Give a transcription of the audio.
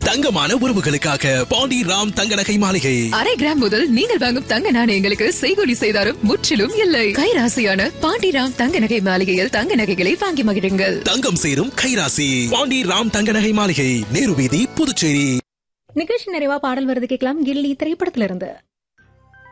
தங்கமான உறவுகளுக்காக பாண்டி ராம் தங்க நகை மாளிகை. அரை கிராம் முதல் நீங்கள் வாங்கும் தங்க நாணயங்களுக்கு செய்கூலி செய்தாரும் முற்றிலும் இல்லை. கைராசியான பாண்டி ராம் தங்க நகை மாளிகையில் தங்க நகைகளை வாங்கி மகிழுங்கள். தங்கம் சேரும் கைராசி பாண்டி ராம் தங்க நகை மாளிகை, நேரு வீதி, புதுச்சேரி. நிகழ்ச்சி நிறைவா பாடல் வருது கேட்கலாம். கில்லி திரைப்படத்திலிருந்து.